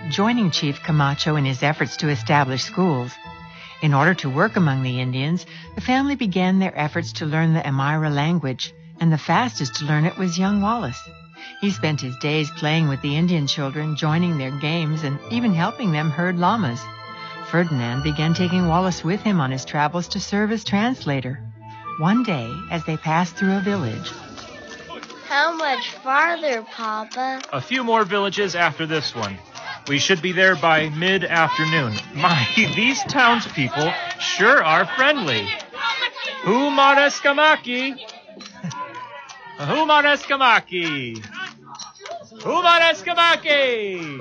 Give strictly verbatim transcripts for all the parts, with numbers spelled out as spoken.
joining Chief Camacho in his efforts to establish schools. In order to work among the Indians, the family began their efforts to learn the Aymara language, and the fastest to learn it was young Wallace. He spent his days playing with the Indian children, joining their games, and even helping them herd llamas. Ferdinand began taking Wallace with him on his travels to serve as translator. One day, as they passed through a village... How much farther, Papa? A few more villages after this one. We should be there by mid-afternoon. My, these townspeople sure are friendly. Humareskamaki! Humareskamaki! Humareskamaki!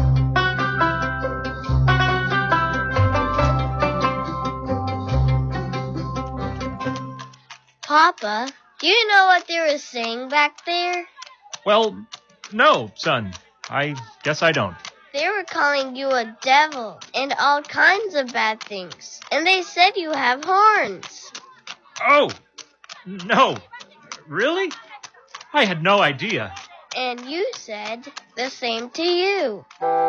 Papa, do you know what they were saying back there? Well, no, son. I guess I don't. They were calling you a devil and all kinds of bad things. And they said you have horns. Oh, no. Really? I had no idea. And you said the same to you.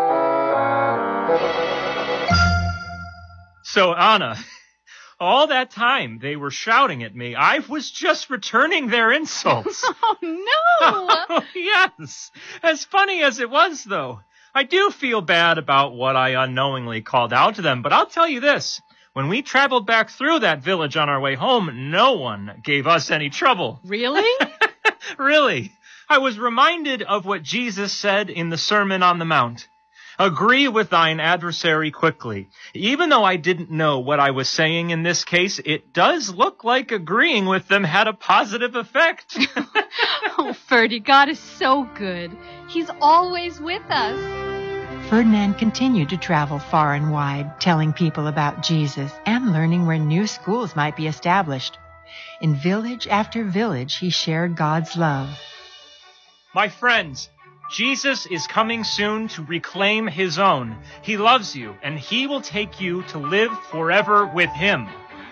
So, Anna, all that time they were shouting at me. I was just returning their insults. Oh, no! Oh, yes. As funny as it was, though. I do feel bad about what I unknowingly called out to them, but I'll tell you this. When we traveled back through that village on our way home, no one gave us any trouble. Really? Really. I was reminded of what Jesus said in the Sermon on the Mount. Agree with thine adversary quickly. Even though I didn't know what I was saying in this case, it does look like agreeing with them had a positive effect. Oh, Ferdy, God is so good. He's always with us. Ferdinand continued to travel far and wide, telling people about Jesus and learning where new schools might be established. In village after village, he shared God's love. My friends, Jesus is coming soon to reclaim his own. He loves you, and he will take you to live forever with him.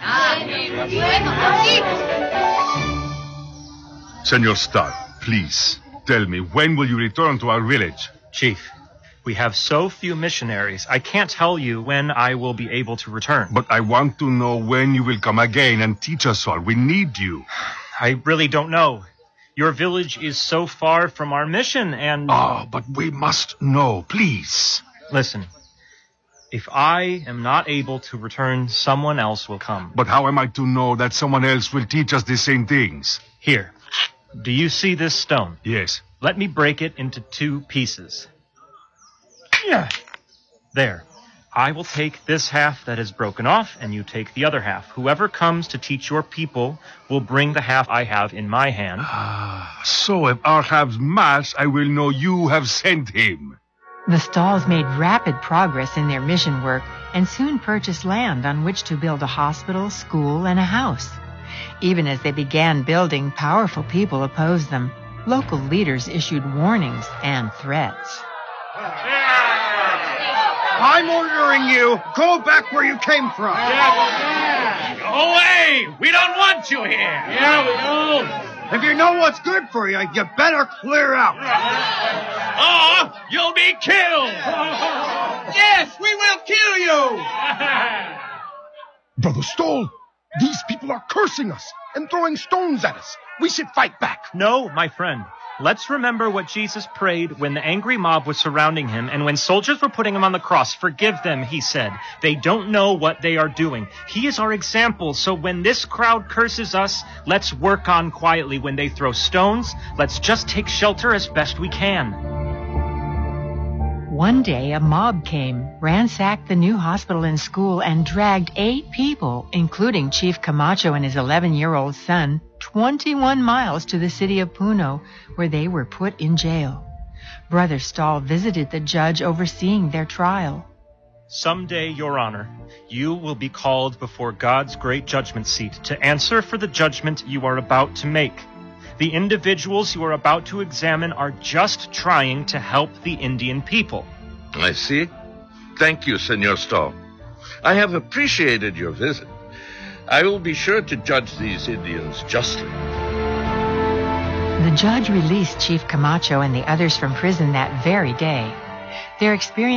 Senor Stark, please, tell me, when will you return to our village? Chief, we have so few missionaries, I can't tell you when I will be able to return. But I want to know when you will come again and teach us all. We need you. I really don't know. Your village is so far from our mission, and... Oh, but we must know, please. Listen, if I am not able to return, someone else will come. But how am I to know that someone else will teach us the same things? Here, do you see this stone? Yes. Let me break it into two pieces. Yeah. There. I will take this half that is broken off, and you take the other half. Whoever comes to teach your people will bring the half I have in my hand. Ah, so if our halves match, I will know you have sent him. The Stalls made rapid progress in their mission work and soon purchased land on which to build a hospital, school, and a house. Even as they began building, powerful people opposed them. Local leaders issued warnings and threats. I'm ordering you. Go back where you came from. Yeah. Go away. We don't want you here. Yeah, we don't. If you know what's good for you, you better clear out. Or you'll be killed. Yes, we will kill you. Brother Stoll, these people are cursing us and throwing stones at us. We should fight back. No, my friend. Let's remember what Jesus prayed when the angry mob was surrounding him and when soldiers were putting him on the cross. Forgive them, he said. They don't know what they are doing. He is our example, so when this crowd curses us, let's work on quietly. When they throw stones, let's just take shelter as best we can. One day, a mob came, ransacked the new hospital and school, and dragged eight people, including Chief Camacho and his eleven-year-old son, twenty-one miles to the city of Puno, where they were put in jail. Brother Stall visited the judge overseeing their trial. Someday, Your Honor, you will be called before God's great judgment seat to answer for the judgment you are about to make. The individuals you are about to examine are just trying to help the Indian people. I see. Thank you, Senor Stall. I have appreciated your visit. I will be sure to judge these Indians justly. The judge released Chief Camacho and the others from prison that very day. Their experience